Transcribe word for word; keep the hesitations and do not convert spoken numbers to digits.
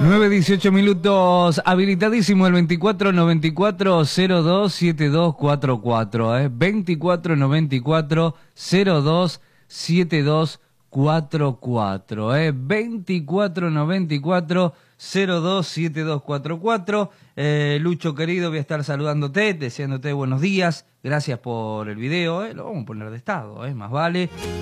nueve dieciocho minutos, habilitadísimo el veinticuatro noventa y cuatro cero dos siete dos cuatro cuatro, eh, veinticuatro noventa y cuatro cero dos siete dos cuatro cuatro, eh, veinticuatro noventa y cuatro cero dos siete dos cuatro cuatro. Eh, Lucho querido, voy a estar saludándote, deseándote buenos días, gracias por el video, eh, lo vamos a poner de estado, eh, más vale.